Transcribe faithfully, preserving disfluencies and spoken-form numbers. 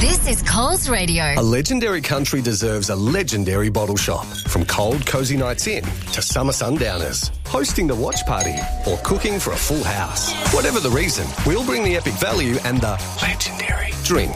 This is Coles Radio. A legendary country deserves a legendary bottle shop. From cold, cosy nights in to summer sundowners, hosting the watch party or cooking for a full house. Whatever the reason, we'll bring the epic value and the legendary drink